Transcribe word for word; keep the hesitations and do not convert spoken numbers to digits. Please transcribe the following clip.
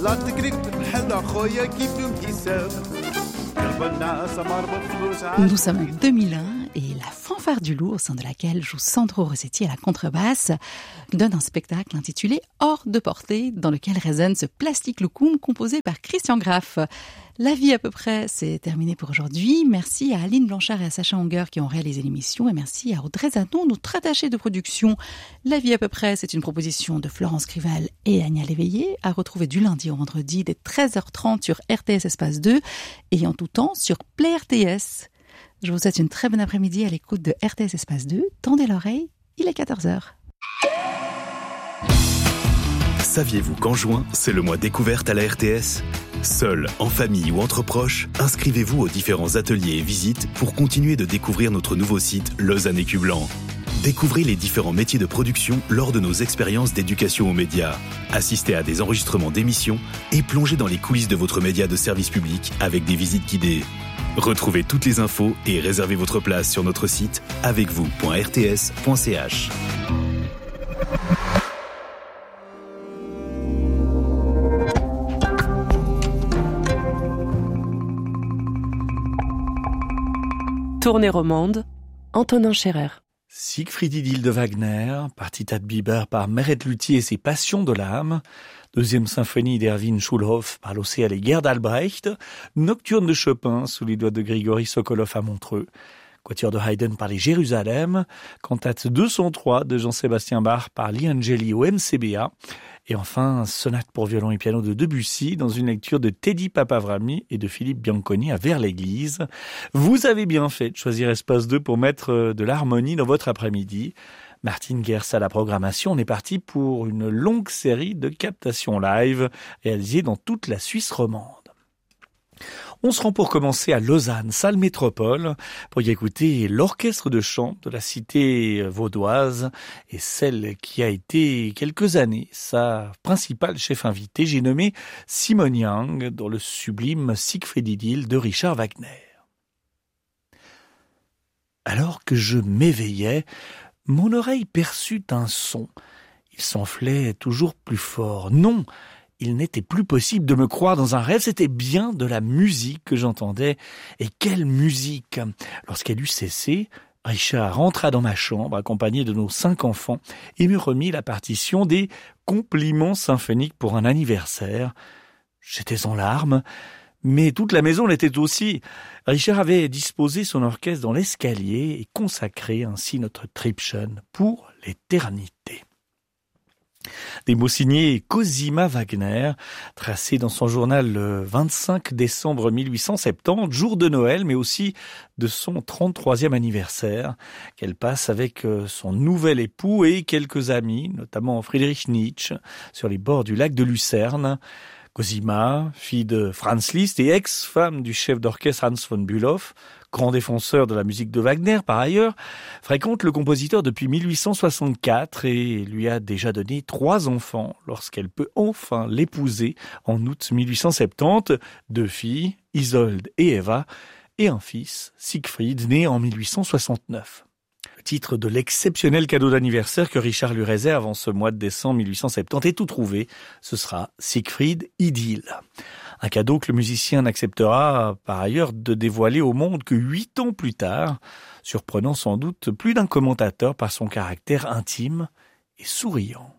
Nous sommes en deux mille un et la fanfare du loup, au sein de laquelle joue Sandro Rossetti à la contrebasse, donne un spectacle intitulé Hors de portée, dans lequel résonne ce plastique loukoum composé par Christian Graff. La vie à peu près, c'est terminé pour aujourd'hui. Merci à Aline Blanchard et à Sacha Unger qui ont réalisé l'émission et merci à Audrey Zanon, notre attachée de production. La vie à peu près, c'est une proposition de Florence Crival et Agnès Léveillé, à retrouver du lundi au vendredi dès treize heures trente sur R T S Espace deux et en tout temps sur Play R T S. Je vous souhaite une très bonne après-midi à l'écoute de R T S Espace deux. Tendez l'oreille, il est quatorze heures. Saviez-vous qu'en juin, c'est le mois découverte à la R T S ? Seul, en famille ou entre proches, inscrivez-vous aux différents ateliers et visites pour continuer de découvrir notre nouveau site Lausanne Écu Blanc. Découvrez les différents métiers de production lors de nos expériences d'éducation aux médias. Assistez à des enregistrements d'émissions et plongez dans les coulisses de votre média de service public avec des visites guidées. Retrouvez toutes les infos et réservez votre place sur notre site avec vous point r t s point c h. Tournée romande, Antonin Scherer. Siegfried Idylle de Wagner, Partitat Biber par Meret Luthier et ses Passions de l'âme, deuxième symphonie d'Erwin Schulhoff par l'Océan et Gerd Albrecht, Nocturne de Chopin sous les doigts de Grigory Sokolov à Montreux, Quatuor de Haydn par les Jérusalem, Cantate deux cent trois de Jean-Sébastien Bach par Lee Angeli au M C B A, et enfin Sonate pour violon et piano de Debussy dans une lecture de Teddy Papavrami et de Philippe Bianconi à Vers-l'Église. Vous avez bien fait de choisir Espace deux pour mettre de l'harmonie dans votre après-midi. Martine Gers à la programmation. On est parti pour une longue série de captations live réalisées dans toute la Suisse romande. On se rend pour commencer à Lausanne, salle métropole, pour y écouter l'orchestre de chant de la cité vaudoise et celle qui a été quelques années sa principale chef invitée, j'ai nommé Simone Young dans le sublime Siegfried Idylle de Richard Wagner. Alors que je m'éveillais, mon oreille perçut un son. Il s'enflait toujours plus fort. Non! Il n'était plus possible de me croire dans un rêve, c'était bien de la musique que j'entendais. Et quelle musique! Lorsqu'elle eut cessé, Richard rentra dans ma chambre accompagné de nos cinq enfants et me remit la partition des compliments symphoniques pour un anniversaire. J'étais en larmes, mais toute la maison l'était aussi. Richard avait disposé son orchestre dans l'escalier et consacré ainsi notre Triebschen pour l'éternité. Des mots signés Cosima Wagner, tracés dans son journal le vingt-cinq décembre mille huit cent soixante-dix, jour de Noël, mais aussi de son trente-troisième anniversaire, qu'elle passe avec son nouvel époux et quelques amis, notamment Friedrich Nietzsche, sur les bords du lac de Lucerne. Cosima, fille de Franz Liszt et ex-femme du chef d'orchestre Hans von Bülow, grand défenseur de la musique de Wagner par ailleurs, fréquente le compositeur depuis mille huit cent soixante-quatre et lui a déjà donné trois enfants lorsqu'elle peut enfin l'épouser en août mille huit cent soixante-dix, deux filles, Isolde et Eva, et un fils, Siegfried, né en mille huit cent soixante-neuf. Le titre de l'exceptionnel cadeau d'anniversaire que Richard lui réserve en ce mois de décembre mille huit cent soixante-dix est tout trouvé, ce sera Siegfried Idylle. Un cadeau que le musicien n'acceptera par ailleurs de dévoiler au monde que huit ans plus tard, surprenant sans doute plus d'un commentateur par son caractère intime et souriant.